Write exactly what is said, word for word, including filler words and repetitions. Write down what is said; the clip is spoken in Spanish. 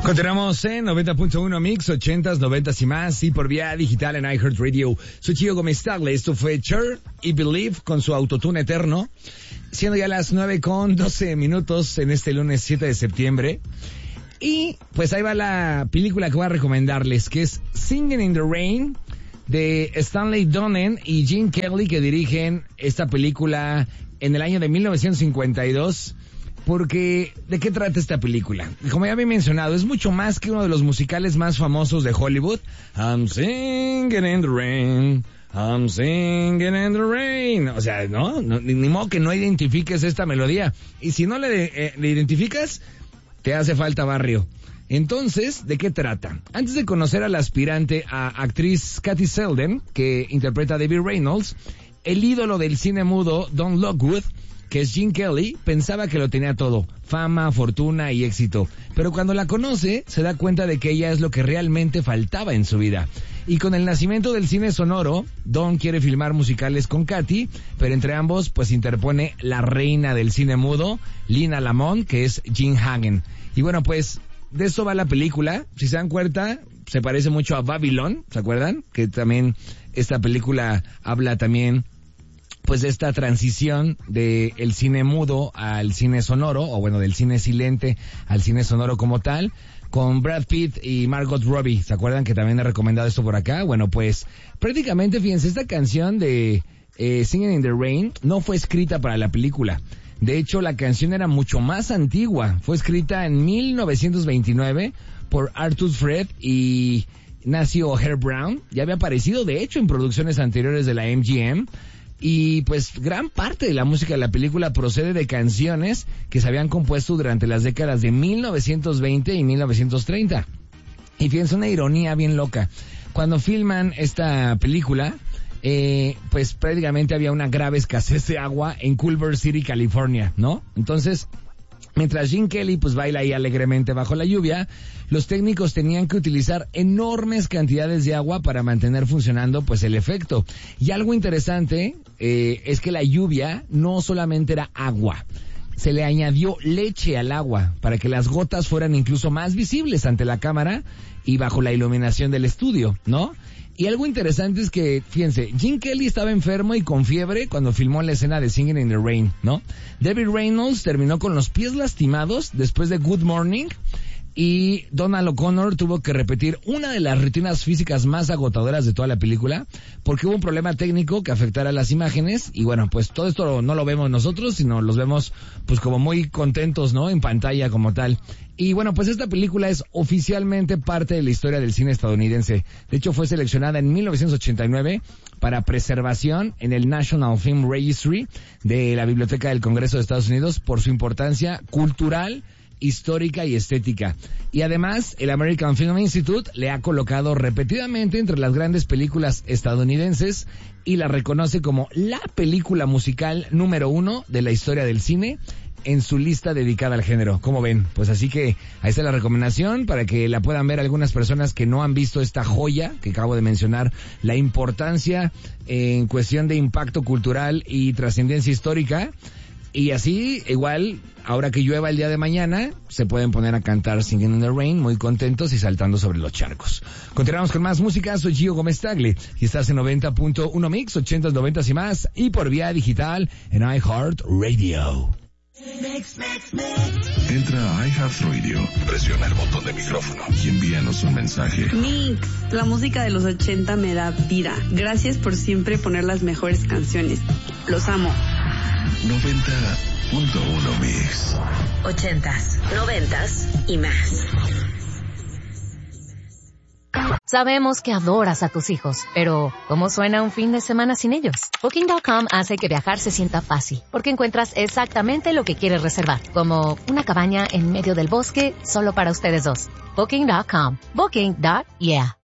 Continuamos en noventa punto uno Mix, ochentas, noventas y más, y por vía digital en iHeartRadio. Soy Chío Gómez Tagle, esto fue Cher y Believe con su autotune eterno, siendo ya las nueve con doce minutos en este lunes siete de septiembre. Y pues ahí va la película que voy a recomendarles, que es Singing in the Rain, de Stanley Donen y Gene Kelly, que dirigen esta película en el año de mil novecientos cincuenta y dos. Porque, ¿de qué trata esta película? Como ya había mencionado, es mucho más que uno de los musicales más famosos de Hollywood. I'm singing in the rain, I'm singing in the rain. O sea, no, no ni, ni modo que no identifiques esta melodía. Y si no le, eh, le identificas, te hace falta barrio. Entonces, ¿de qué trata? Antes de conocer a la aspirante a actriz Kathy Selden, que interpreta a Debbie Reynolds, el ídolo del cine mudo, Don Lockwood, que es Gene Kelly, pensaba que lo tenía todo, fama, fortuna y éxito. Pero cuando la conoce, se da cuenta de que ella es lo que realmente faltaba en su vida. Y con el nacimiento del cine sonoro, Don quiere filmar musicales con Kathy, pero entre ambos, pues interpone la reina del cine mudo, Lina Lamont, que es Jean Hagen. Y bueno, pues, de eso va la película. Si se dan cuenta, se parece mucho a Babylon, ¿se acuerdan? Que también esta película habla también pues de esta transición de el cine mudo al cine sonoro, o bueno, del cine silente al cine sonoro como tal, con Brad Pitt y Margot Robbie. ¿Se acuerdan que también he recomendado esto por acá? Bueno, pues prácticamente, fíjense, esta canción de eh, Singing in the Rain no fue escrita para la película. De hecho, la canción era mucho más antigua. Fue escrita en mil novecientos veintinueve por Arthur Fred y Nacio O'Hare Brown. Ya había aparecido, de hecho, en producciones anteriores de la M G M. Y pues gran parte de la música de la película procede de canciones que se habían compuesto durante las décadas de mil novecientos veinte y mil novecientos treinta. Y fíjense, una ironía bien loca. Cuando filman esta película, eh, pues prácticamente había una grave escasez de agua en Culver City, California, ¿no? Entonces, mientras Gene Kelly pues baila ahí alegremente bajo la lluvia, los técnicos tenían que utilizar enormes cantidades de agua para mantener funcionando pues el efecto. Y algo interesante eh, es que la lluvia no solamente era agua, se le añadió leche al agua para que las gotas fueran incluso más visibles ante la cámara y bajo la iluminación del estudio, ¿no? Y algo interesante es que, fíjense, Gene Kelly estaba enfermo y con fiebre cuando filmó la escena de Singing in the Rain, ¿no? Debbie Reynolds terminó con los pies lastimados después de Good Morning, y Donald O'Connor tuvo que repetir una de las rutinas físicas más agotadoras de toda la película porque hubo un problema técnico que afectara las imágenes. Y bueno, pues todo esto no lo vemos nosotros, sino los vemos pues como muy contentos, ¿no? En pantalla como tal. Y bueno, pues esta película es oficialmente parte de la historia del cine estadounidense. De hecho, fue seleccionada en mil novecientos ochenta y nueve para preservación en el National Film Registry de la Biblioteca del Congreso de Estados Unidos por su importancia cultural, histórica y estética. Y además, el American Film Institute le ha colocado repetidamente entre las grandes películas estadounidenses y la reconoce como la película musical número uno de la historia del cine en su lista dedicada al género. ¿Cómo ven? Pues así que ahí está la recomendación para que la puedan ver algunas personas que no han visto esta joya que acabo de mencionar, la importancia en cuestión de impacto cultural y trascendencia histórica. Y así, igual, ahora que llueva el día de mañana, se pueden poner a cantar Singing in the Rain, muy contentos y saltando sobre los charcos. Continuamos con más música, soy Gio Gómez Tagle, y estás en noventa punto uno Mix, ochentas, noventas y más, y por vía digital en iHeartRadio. Entra a iHeartRadio, presiona el botón de micrófono y envíanos un mensaje. Mix, la música de los ochenta me da vida. Gracias por siempre poner las mejores canciones. Los amo. noventa punto uno Mix. Ochentas, noventas y más. Sabemos que adoras a tus hijos, pero ¿cómo suena un fin de semana sin ellos? Booking punto com hace que viajar se sienta fácil, porque encuentras exactamente lo que quieres reservar, como una cabaña en medio del bosque solo para ustedes dos. Booking punto com. Booking. Yeah.